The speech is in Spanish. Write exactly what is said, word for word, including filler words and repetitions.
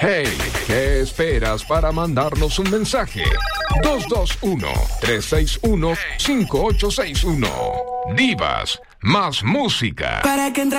Hey, ¿qué esperas para mandarnos un mensaje? dos dos uno, tres seis uno, cinco ocho seis uno. Divas, más música. Para que